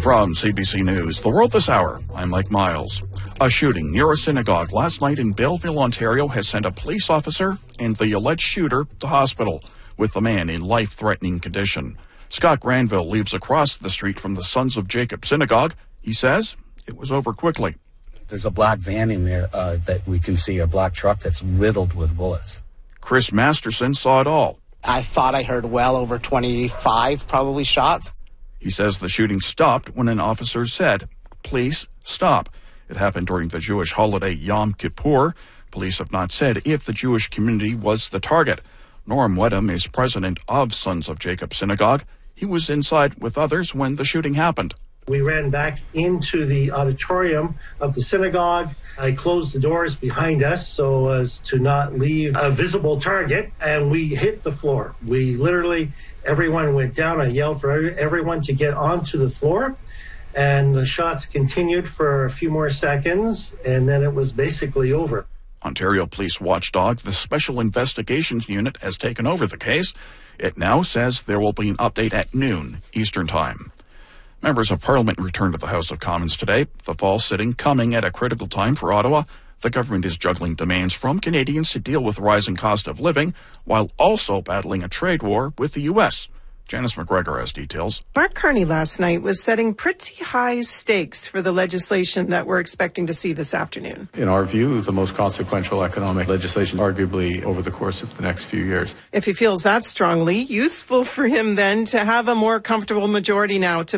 From CBC News, The World This Hour, I'm Mike Miles. A shooting near a synagogue last night in Belleville, Ontario has sent a police officer and the alleged shooter to hospital, with the man in life-threatening condition. Scott Granville lives across the street from the Sons of Jacob Synagogue. He says it was over quickly. There's a black van in there that we can see, a black truck that's riddled with bullets. Chris Masterson saw it all. I thought I heard well over 25 probably shots. He says the shooting stopped when an officer said, "Please stop." It happened during the Jewish holiday Yom Kippur. Police have not said if the Jewish community was the target. Norm Wedham is president of Sons of Jacob Synagogue. He was inside with others when the shooting happened. We ran back into the auditorium of the synagogue. I closed the doors behind us so as to not leave a visible target, and we hit the floor. We literally, everyone went down. I yelled for everyone to get onto the floor, and the shots continued for a few more seconds, and then it was basically over. Ontario Police Watchdog, the Special Investigations Unit, has taken over the case. It now says there will be an update at noon Eastern Time. Members of Parliament returned to the House of Commons today, the fall sitting coming at a critical time for Ottawa. The government is juggling demands from Canadians to deal with rising cost of living while also battling a trade war with the U.S. Janice McGregor has details. Mark Carney last night was setting pretty high stakes for the legislation that we're expecting to see this afternoon. In our view, the most consequential economic legislation, arguably, over the course of the next few years. If he feels that strongly, useful for him then to have a more comfortable majority now to